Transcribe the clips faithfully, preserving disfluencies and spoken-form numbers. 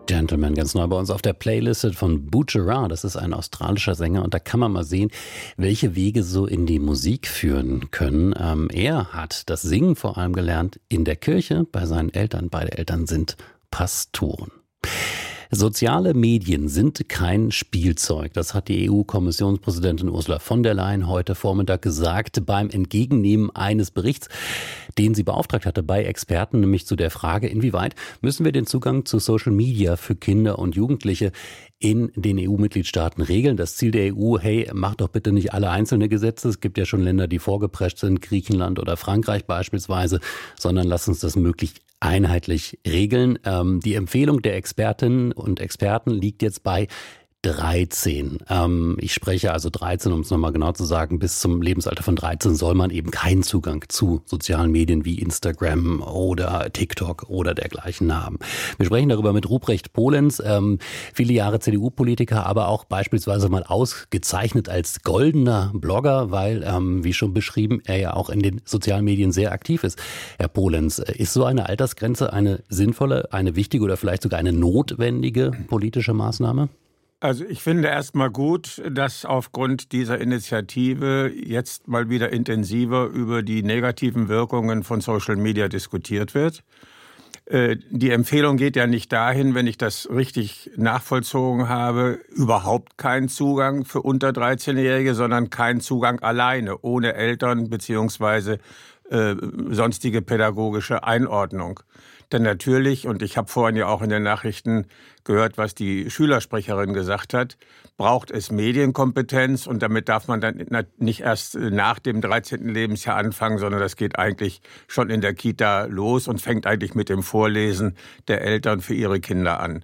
Gentleman, ganz neu bei uns auf der Playlist von Boot Gerard. Das ist ein australischer Sänger und da kann man mal sehen, welche Wege so in die Musik führen können. Ähm, er hat das Singen vor allem gelernt in der Kirche bei seinen Eltern. Beide Eltern sind Pastoren. Soziale Medien sind kein Spielzeug. Das hat die E U-Kommissionspräsidentin Ursula von der Leyen heute Vormittag gesagt beim Entgegennehmen eines Berichts, den sie beauftragt hatte bei Experten, nämlich zu der Frage, inwieweit müssen wir den Zugang zu Social Media für Kinder und Jugendliche in den E U-Mitgliedstaaten regeln. Das Ziel der E U, hey, macht doch bitte nicht alle einzelne Gesetze. Es gibt ja schon Länder, die vorgeprescht sind, Griechenland oder Frankreich beispielsweise, sondern lasst uns das möglichst einheitlich regeln. Ähm, die Empfehlung der Expertinnen und Experten liegt jetzt bei dreizehn. Ähm, ich spreche also dreizehn, um es nochmal genau zu sagen, bis zum Lebensalter von dreizehn soll man eben keinen Zugang zu sozialen Medien wie Instagram oder TikTok oder dergleichen haben. Wir sprechen darüber mit Ruprecht Polenz, ähm, viele Jahre C D U-Politiker, aber auch beispielsweise mal ausgezeichnet als goldener Blogger, weil, ähm, wie schon beschrieben, er ja auch in den sozialen Medien sehr aktiv ist. Herr Polenz, ist so eine Altersgrenze eine sinnvolle, eine wichtige oder vielleicht sogar eine notwendige politische Maßnahme? Also ich finde erstmal gut, dass aufgrund dieser Initiative jetzt mal wieder intensiver über die negativen Wirkungen von Social Media diskutiert wird. Die Empfehlung geht ja nicht dahin, wenn ich das richtig nachvollzogen habe, überhaupt keinen Zugang für unter dreizehnjährige, sondern keinen Zugang alleine, ohne Eltern beziehungsweise äh, sonstige pädagogische Einordnung. Denn natürlich, und ich habe vorhin ja auch in den Nachrichten gehört, was die Schülersprecherin gesagt hat, braucht es Medienkompetenz und damit darf man dann nicht erst nach dem dreizehnten Lebensjahr anfangen, sondern das geht eigentlich schon in der Kita los und fängt eigentlich mit dem Vorlesen der Eltern für ihre Kinder an.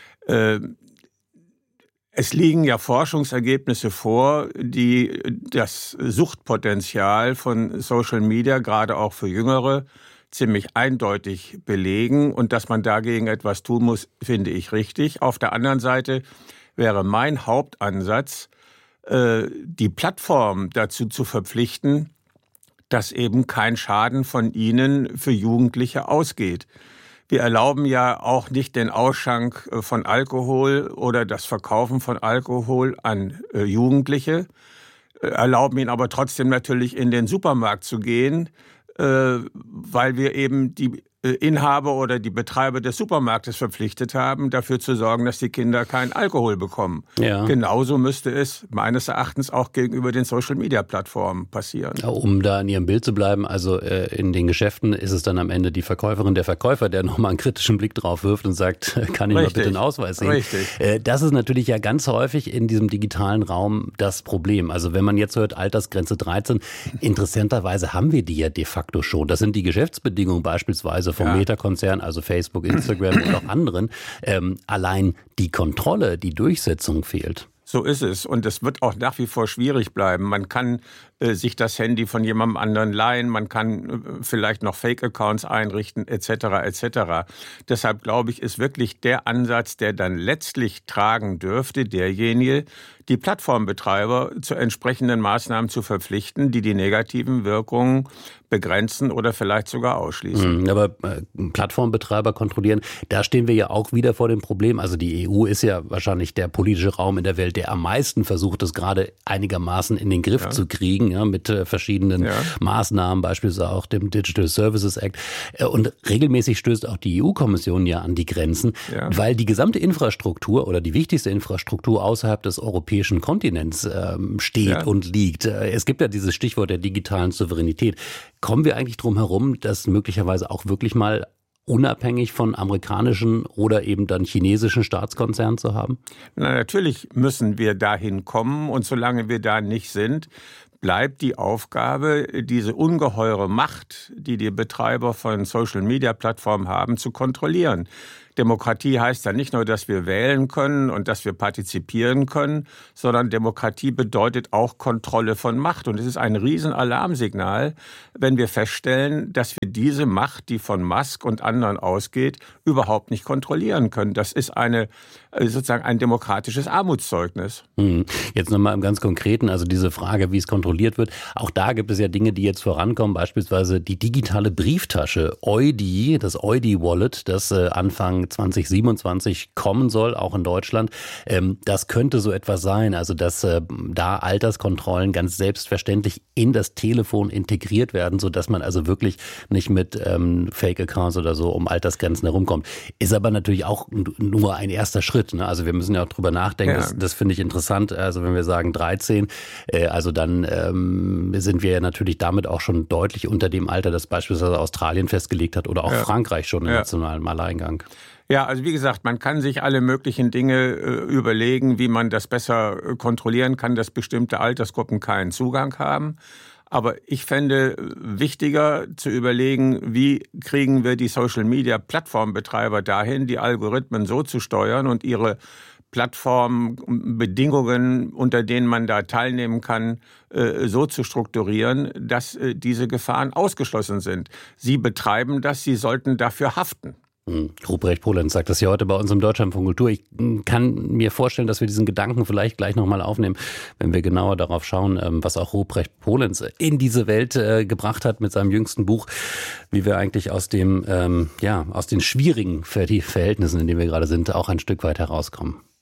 Es liegen ja Forschungsergebnisse vor, die das Suchtpotenzial von Social Media, gerade auch für Jüngere, ziemlich eindeutig belegen und dass man dagegen etwas tun muss, finde ich richtig. Auf der anderen Seite wäre mein Hauptansatz, die Plattform dazu zu verpflichten, dass eben kein Schaden von ihnen für Jugendliche ausgeht. Wir erlauben ja auch nicht den Ausschank von Alkohol oder das Verkaufen von Alkohol an Jugendliche, erlauben ihnen aber trotzdem natürlich in den Supermarkt zu gehen, weil wir eben die Inhaber oder die Betreiber des Supermarktes verpflichtet haben, dafür zu sorgen, dass die Kinder keinen Alkohol bekommen. Ja. Genauso müsste es meines Erachtens auch gegenüber den Social-Media-Plattformen passieren. Ja, um da in Ihrem Bild zu bleiben, also äh, in den Geschäften ist es dann am Ende die Verkäuferin, der Verkäufer, der nochmal einen kritischen Blick drauf wirft und sagt, kann ich mal bitte einen Ausweis sehen? Richtig. Äh, das ist natürlich ja ganz häufig in diesem digitalen Raum das Problem. Also wenn man jetzt hört, Altersgrenze dreizehn, interessanterweise haben wir die ja de facto schon. Das sind die Geschäftsbedingungen beispielsweise vom ja. Meta-Konzern, also Facebook, Instagram und auch anderen. Ähm, allein die Kontrolle, die Durchsetzung fehlt. So ist es. Und es wird auch nach wie vor schwierig bleiben. Man kann äh, sich das Handy von jemandem anderen leihen, man kann äh, vielleicht noch Fake-Accounts einrichten, et cetera et cetera. Deshalb glaube ich, ist wirklich der Ansatz, der dann letztlich tragen dürfte, derjenige, die Plattformbetreiber zu entsprechenden Maßnahmen zu verpflichten, die die negativen Wirkungen begrenzen oder vielleicht sogar ausschließen. Aber äh, Plattformbetreiber kontrollieren, da stehen wir ja auch wieder vor dem Problem. Also die E U ist ja wahrscheinlich der politische Raum in der Welt, der am meisten versucht, das gerade einigermaßen in den Griff ja. zu kriegen, ja, mit äh, verschiedenen ja. Maßnahmen, beispielsweise auch dem Digital Services Act. Äh, und regelmäßig stößt auch die E U-Kommission ja an die Grenzen, ja. weil die gesamte Infrastruktur oder die wichtigste Infrastruktur außerhalb des europäischen Kontinents äh, steht ja. und liegt. Äh, es gibt ja dieses Stichwort der digitalen Souveränität. Kommen wir eigentlich drum herum, das möglicherweise auch wirklich mal unabhängig von amerikanischen oder eben dann chinesischen Staatskonzernen zu haben? Na, natürlich müssen wir dahin kommen und solange wir da nicht sind, bleibt die Aufgabe, diese ungeheure Macht, die die Betreiber von Social-Media-Plattformen haben, zu kontrollieren. Demokratie heißt ja nicht nur, dass wir wählen können und dass wir partizipieren können, sondern Demokratie bedeutet auch Kontrolle von Macht. Und es ist ein Riesenalarmsignal, wenn wir feststellen, dass wir diese Macht, die von Musk und anderen ausgeht, überhaupt nicht kontrollieren können. Das ist eine, sozusagen ein demokratisches Armutszeugnis. Hm. Jetzt nochmal im ganz Konkreten, also diese Frage, wie es kontrolliert wird. Auch da gibt es ja Dinge, die jetzt vorankommen, beispielsweise die digitale Brieftasche Eudi, das Eudi-Wallet, das äh, Anfang Anfang zwanzig siebenundzwanzig kommen soll, auch in Deutschland. Ähm, das könnte so etwas sein, also dass äh, da Alterskontrollen ganz selbstverständlich in das Telefon integriert werden, sodass man also wirklich nicht mit ähm, Fake-Accounts oder so um Altersgrenzen herumkommt. Ist aber natürlich auch nur ein erster Schritt, ne? Also wir müssen ja auch drüber nachdenken. Ja. Das, das finde ich interessant. Also wenn wir sagen dreizehn, äh, also dann ähm, sind wir ja natürlich damit auch schon deutlich unter dem Alter, das beispielsweise Australien festgelegt hat oder auch ja. Frankreich schon im ja. nationalen Alleingang. Ja, also wie gesagt, man kann sich alle möglichen Dinge äh, überlegen, wie man das besser äh, kontrollieren kann, dass bestimmte Altersgruppen keinen Zugang haben. Aber ich fände wichtiger zu überlegen, wie kriegen wir die Social-Media-Plattformbetreiber dahin, die Algorithmen so zu steuern und ihre Plattformbedingungen, unter denen man da teilnehmen kann, so zu strukturieren, dass diese Gefahren ausgeschlossen sind. Sie betreiben das, sie sollten dafür haften. Ruprecht Polenz sagt das ja heute bei uns im Deutschlandfunk Kultur. Ich kann mir vorstellen, dass wir diesen Gedanken vielleicht gleich nochmal aufnehmen, wenn wir genauer darauf schauen, was auch Ruprecht Polenz in diese Welt gebracht hat mit seinem jüngsten Buch, wie wir eigentlich aus dem, ja, aus den schwierigen Verhältnissen, in denen wir gerade sind, auch ein Stück weit herauskommen.